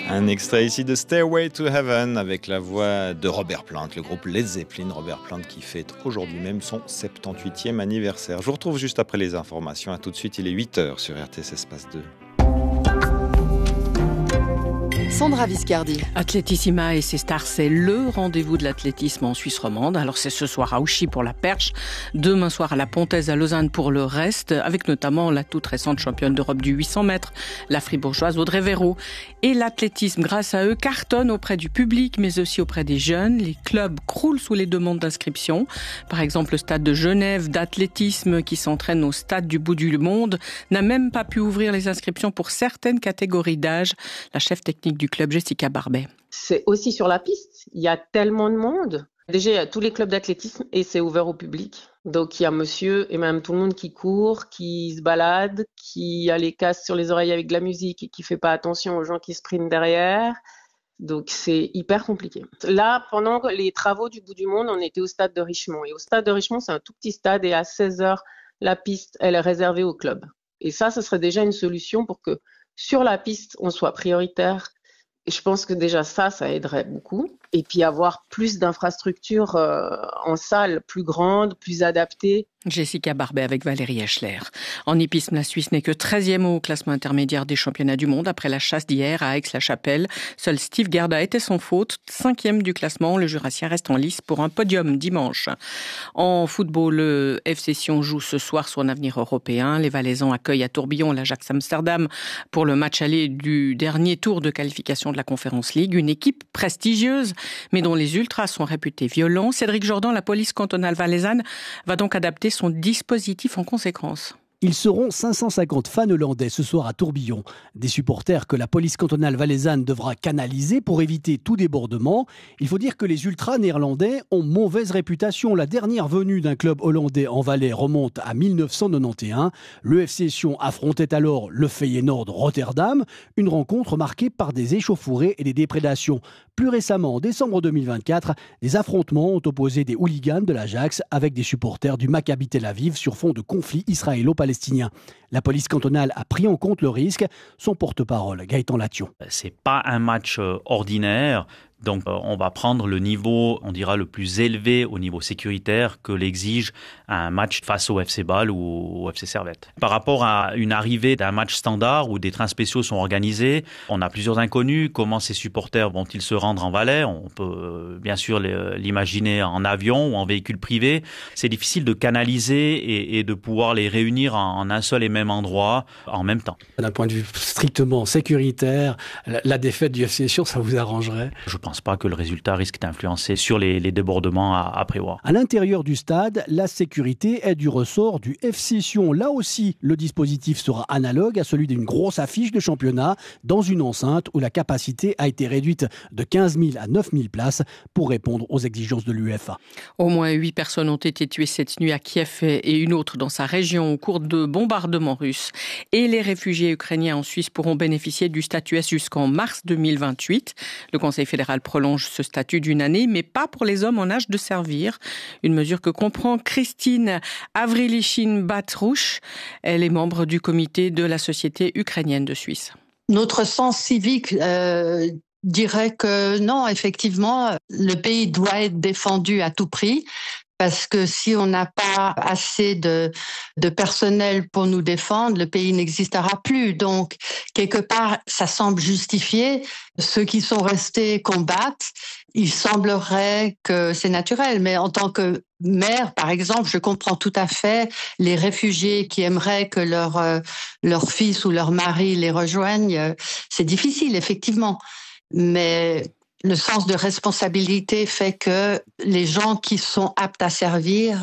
Un extrait ici de Stairway to Heaven avec la voix de Robert Plant, le groupe Led Zeppelin. Robert Plant qui fête aujourd'hui même son 78e anniversaire. Je vous retrouve juste après les informations. À tout de suite, il est 8h sur RTS Espace 2. Sandra Viscardi. Atletissima et ses stars, c'est le rendez-vous de l'athlétisme en Suisse romande. Alors c'est ce soir à Ouchy pour la perche, demain soir à la Pontaise à Lausanne pour le reste, avec notamment la toute récente championne d'Europe du 800 mètres, la fribourgeoise Audrey Véraud. Et l'athlétisme, grâce à eux, cartonne auprès du public, mais aussi auprès des jeunes. Les clubs croulent sous les demandes d'inscription. Par exemple, le stade de Genève d'athlétisme qui s'entraîne au stade du bout du monde n'a même pas pu ouvrir les inscriptions pour certaines catégories d'âge. La chef technique du club, Jessica Barbet. C'est aussi sur la piste. Il y a tellement de monde. Déjà, il y a tous les clubs d'athlétisme et c'est ouvert au public. Donc, il y a monsieur et même tout le monde qui court, qui se balade, qui a les casques sur les oreilles avec de la musique et qui fait pas attention aux gens qui sprintent derrière. Donc, c'est hyper compliqué. Là, pendant les travaux du bout du monde, on était au stade de Richemont. Et au stade de Richemont, c'est un tout petit stade et à 16h, la piste, elle est réservée au club. Et ça serait déjà une solution pour que sur la piste, on soit prioritaire. Et je pense que déjà ça aiderait beaucoup. Et puis avoir plus d'infrastructures en salle plus grandes, plus adaptées. Jessica Barbet avec Valérie Eschler. En hippisme, la Suisse n'est que 13e au classement intermédiaire des championnats du monde après la chasse d'hier à Aix-la-Chapelle. Seul Steve Gerda était sans faute, 5e du classement. Le Jurassien reste en lice pour un podium dimanche. En football, le FC Sion joue ce soir son avenir européen. Les Valaisans accueillent à Tourbillon l'Ajax Amsterdam pour le match aller du dernier tour de qualification de la Conference League. Une équipe prestigieuse, mais dont les ultras sont réputés violents. Cédric Jordan, la police cantonale valaisanne, va donc adapter son dispositif en conséquence. Ils seront 550 fans hollandais ce soir à Tourbillon. Des supporters que la police cantonale valaisanne devra canaliser pour éviter tout débordement. Il faut dire que les ultras néerlandais ont mauvaise réputation. La dernière venue d'un club hollandais en Valais remonte à 1991. Le FC Sion affrontait alors le Feyenoord Rotterdam. Une rencontre marquée par des échauffourées et des déprédations. Plus récemment, en décembre 2024, des affrontements ont opposé des hooligans de l'Ajax avec des supporters du Maccabi Tel Aviv sur fond de conflit israélo-palestinien. La police cantonale a pris en compte le risque. Son porte-parole, Gaëtan Lation. C'est pas un match ordinaire. Donc on va prendre le niveau, on dira le plus élevé au niveau sécuritaire que l'exige un match face au FC Bâle ou au FC Servette. Par rapport à une arrivée d'un match standard où des trains spéciaux sont organisés, on a plusieurs inconnus. Comment ces supporters vont-ils se rendre en Valais ? On peut bien sûr l'imaginer en avion ou en véhicule privé. C'est difficile de canaliser et de pouvoir les réunir en un seul et même endroit en même temps. D'un point de vue strictement sécuritaire, la défaite du FC Sion, ça vous arrangerait ? Je pense pas que le résultat risque d'influencer sur les débordements à prévoir. À l'intérieur du stade, la sécurité est du ressort du FC Sion. Là aussi, le dispositif sera analogue à celui d'une grosse affiche de championnat dans une enceinte où la capacité a été réduite de 15 000 à 9 000 places pour répondre aux exigences de l'UEFA. Au moins 8 personnes ont été tuées cette nuit à Kiev et une autre dans sa région au cours de bombardements russes. Et les réfugiés ukrainiens en Suisse pourront bénéficier du statut S jusqu'en mars 2028. Le Conseil fédéral prolonge ce statut d'une année, mais pas pour les hommes en âge de servir. Une mesure que comprend Christine Avrilichin-Batrouche. Elle est membre du comité de la Société ukrainienne de Suisse. Notre sens civique dirait que non, effectivement, le pays doit être défendu à tout prix. Parce que si on n'a pas assez de personnel pour nous défendre, le pays n'existera plus. Donc, quelque part, ça semble justifié. Ceux qui sont restés combattent. Il semblerait que c'est naturel. Mais en tant que mère, par exemple, je comprends tout à fait les réfugiés qui aimeraient que leur fils ou leur mari les rejoignent. C'est difficile, effectivement. Mais le sens de responsabilité fait que les gens qui sont aptes à servir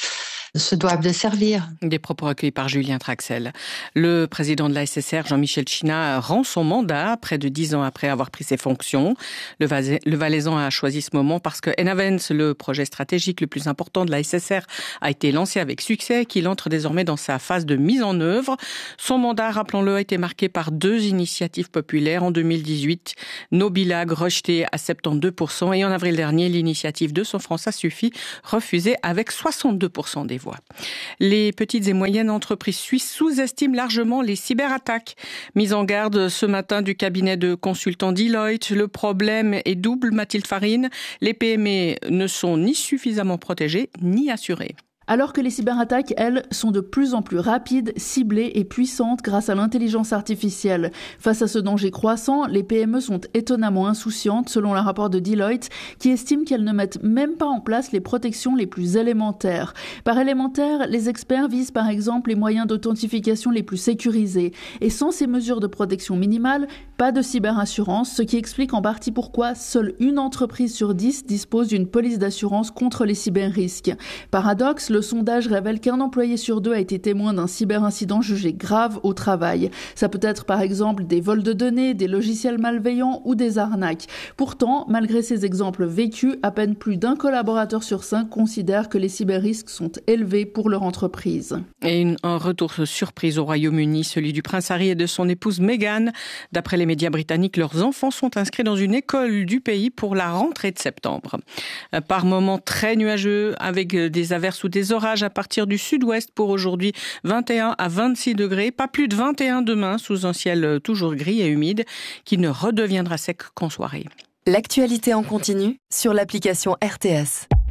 se doivent de servir. Des propos recueillis par Julien Traxel. Le président de la SSR, Jean-Michel China, rend son mandat près de 10 ans après avoir pris ses fonctions. Le Valaisan a choisi ce moment parce que Enavens, le projet stratégique le plus important de la SSR, a été lancé avec succès et qu'il entre désormais dans sa phase de mise en œuvre. Son mandat, rappelons-le, a été marqué par 2 initiatives populaires. En 2018, Nobilag rejeté à 72% et en avril dernier, l'initiative 200 francs ça suffit, refusée avec 62% des voix. voix. Les petites et moyennes entreprises suisses sous-estiment largement les cyberattaques. Mise en garde ce matin du cabinet de consultants Deloitte, le problème est double, Mathilde Farine. Les PME ne sont ni suffisamment protégées ni assurées. Alors que les cyberattaques, elles, sont de plus en plus rapides, ciblées et puissantes grâce à l'intelligence artificielle. Face à ce danger croissant, les PME sont étonnamment insouciantes, selon le rapport de Deloitte, qui estime qu'elles ne mettent même pas en place les protections les plus élémentaires. Par élémentaire, les experts visent par exemple les moyens d'authentification les plus sécurisés. Et sans ces mesures de protection minimale, pas de cyberassurance, ce qui explique en partie pourquoi seule une entreprise sur 10 dispose d'une police d'assurance contre les cyberrisques. Paradoxe, le sondage révèle qu'un employé sur 2 a été témoin d'un cyberincident jugé grave au travail. Ça peut être par exemple des vols de données, des logiciels malveillants ou des arnaques. Pourtant, malgré ces exemples vécus, à peine plus d'un collaborateur sur 5 considère que les cyberrisques sont élevés pour leur entreprise. Et un retour surprise au Royaume-Uni, celui du prince Harry et de son épouse Meghan. D'après les médias britanniques, leurs enfants sont inscrits dans une école du pays pour la rentrée de septembre. Par moments très nuageux, avec des averses ou des orages à partir du sud-ouest pour aujourd'hui, 21 à 26 degrés, pas plus de 21 demain, sous un ciel toujours gris et humide, qui ne redeviendra sec qu'en soirée. L'actualité en continu sur l'application RTS.